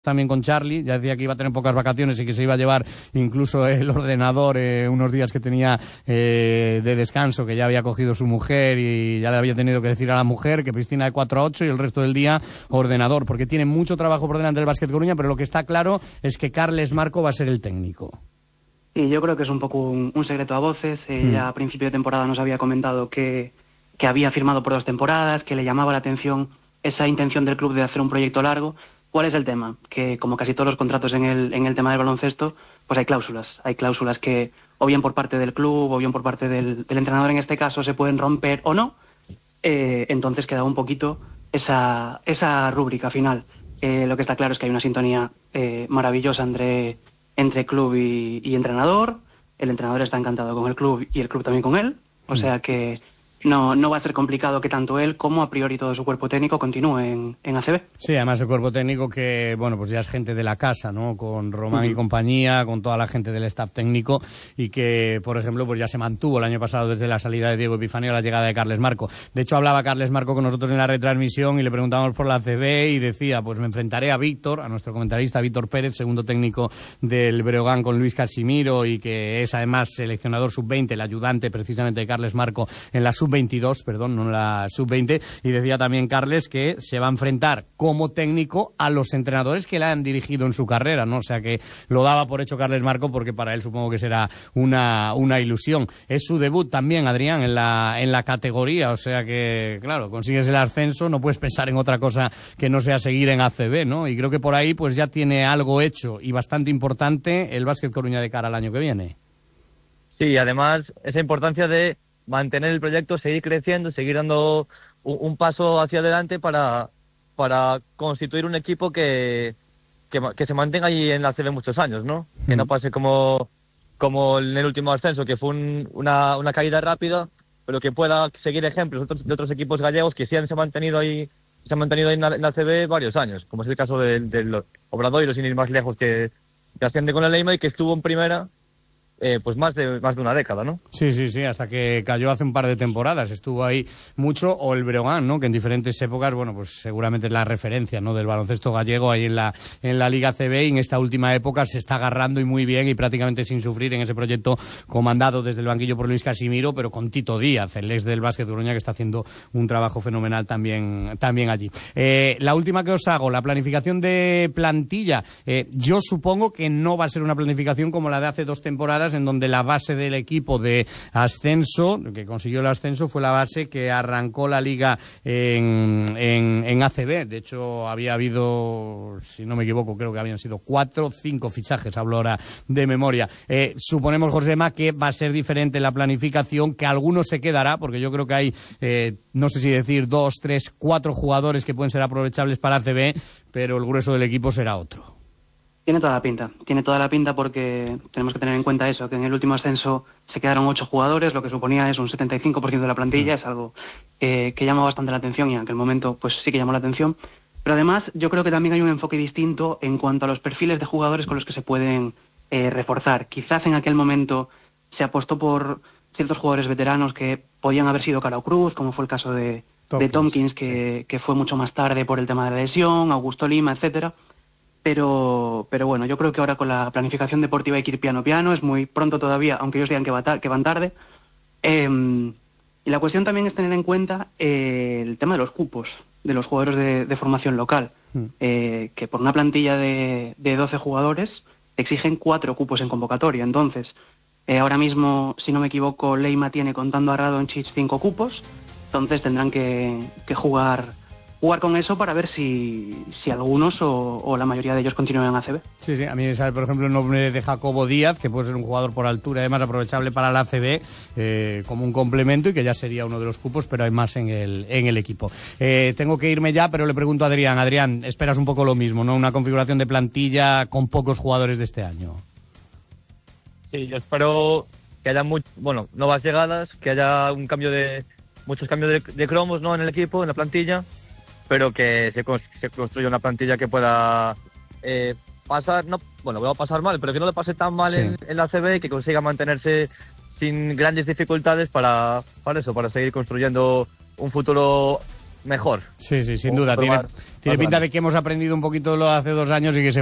también con Charlie, ya decía que iba a tener pocas vacaciones y que se iba a llevar incluso el ordenador unos días que tenía de descanso, que ya había cogido su mujer y ya le había tenido que decir a la mujer que piscina de 4 a 8 y el resto del día ordenador, porque tiene mucho trabajo por delante del Básquet Coruña, pero lo que está claro es que Carles Marco va a ser el técnico. Y yo creo que es un poco un secreto a voces. Ya a principio de temporada nos había comentado que había firmado por 2 temporadas, que le llamaba la atención esa intención del club de hacer un proyecto largo. ¿Cuál es el tema? Que como casi todos los contratos en el tema del baloncesto, pues hay cláusulas. Hay cláusulas que o bien por parte del club o bien por parte del entrenador en este caso se pueden romper o no. Entonces queda un poquito esa rúbrica final. Lo que está claro es que hay una sintonía maravillosa entre club y entrenador. El entrenador está encantado con el club y el club también con él. O sea que no va a ser complicado que tanto él como a priori todo su cuerpo técnico continúe en ACB. Sí, además el cuerpo técnico que, bueno, pues ya es gente de la casa, ¿no? Con Román y compañía, con toda la gente del staff técnico y que, por ejemplo, pues ya se mantuvo el año pasado desde la salida de Diego Epifanio a la llegada de Carles Marco. De hecho, hablaba Carles Marco con nosotros en la retransmisión y le preguntábamos por la ACB y decía, pues me enfrentaré a Víctor, a nuestro comentarista Víctor Pérez, segundo técnico del Breogán con Luis Casimiro y que es además seleccionador sub-20, el ayudante precisamente de Carles Marco en la sub-22, perdón, no en la sub-20, y decía también Carles que se va a enfrentar como técnico a los entrenadores que le han dirigido en su carrera, ¿no? O sea que lo daba por hecho Carles Marco porque para él supongo que será una ilusión. Es su debut también, Adrián, en la categoría, o sea que, claro, consigues el ascenso, no puedes pensar en otra cosa que no sea seguir en ACB, ¿no? Y creo que por ahí pues ya tiene algo hecho y bastante importante el Básquet Coruña de cara al año que viene. Sí, además esa importancia de mantener el proyecto, seguir creciendo, seguir dando un paso hacia adelante para constituir un equipo que se mantenga allí en la CB muchos años, ¿no? Que no pase como en el último ascenso, que fue una caída rápida, pero que pueda seguir ejemplos de otros equipos gallegos que sí se han mantenido ahí en la CB varios años, como es el caso del Obradoiro, sin ir más lejos, que asciende con el Leima y que estuvo en primera pues más de una década, ¿no? Sí, hasta que cayó hace un par de temporadas, estuvo ahí mucho, o el Breogán, ¿no? Que en diferentes épocas, bueno, pues seguramente es la referencia, ¿no? Del baloncesto gallego ahí en la Liga CB, y en esta última época se está agarrando y muy bien y prácticamente sin sufrir en ese proyecto comandado desde el banquillo por Luis Casimiro, pero con Tito Díaz, el ex del Básquet Coruña, que está haciendo un trabajo fenomenal también allí. La última que os hago, la planificación de plantilla. Yo supongo que no va a ser una planificación como la de hace 2 temporadas, en donde la base del equipo de ascenso, que consiguió el ascenso, fue la base que arrancó la liga en ACB. De hecho, había habido, si no me equivoco, creo que habían sido 4 o 5 fichajes, hablo ahora de memoria. Suponemos, Josema, que va a ser diferente la planificación, que alguno se quedará, porque yo creo que hay, no sé si decir 2, 3, 4 jugadores que pueden ser aprovechables para ACB, pero el grueso del equipo será otro. Tiene toda la pinta porque tenemos que tener en cuenta eso, que en el último ascenso se quedaron 8 jugadores, lo que suponía es un 75% de la plantilla, es algo que llama bastante la atención y en aquel momento pues sí que llamó la atención. Pero además yo creo que también hay un enfoque distinto en cuanto a los perfiles de jugadores con los que se pueden reforzar. Quizás en aquel momento se apostó por ciertos jugadores veteranos que podían haber sido Cara o Cruz, como fue el caso de Tompkins, que fue mucho más tarde por el tema de la lesión, Augusto Lima, etcétera. Pero bueno, yo creo que ahora con la planificación deportiva hay que ir piano, es muy pronto todavía, aunque ellos digan que van tarde. Y la cuestión también es tener en cuenta el tema de los cupos de los jugadores de formación local, que por una plantilla de 12 jugadores exigen 4 cupos en convocatoria. Entonces, ahora mismo, si no me equivoco, Leima tiene, contando a Radonjic, 5 cupos, entonces tendrán que jugar con eso para ver si algunos o la mayoría de ellos continúan en ACB. Sí, a mí me sale, por ejemplo, el nombre de Jacobo Díaz, que puede ser un jugador por altura, además aprovechable para la ACB, como un complemento, y que ya sería uno de los cupos, pero hay más en el equipo. Tengo que irme ya, pero le pregunto a Adrián. Adrián, esperas un poco lo mismo, ¿no? Una configuración de plantilla con pocos jugadores de este año. Sí, yo espero que haya nuevas llegadas, que haya muchos cambios de cromos, ¿no? En el equipo, en la plantilla, pero que se construya una plantilla que pueda pasar, voy a pasar mal, pero que no le pase tan mal en la CB, y que consiga mantenerse sin grandes dificultades para seguir construyendo un futuro mejor. Sí, sin duda. Tiene pinta de que hemos aprendido un poquito lo de hace 2 años y que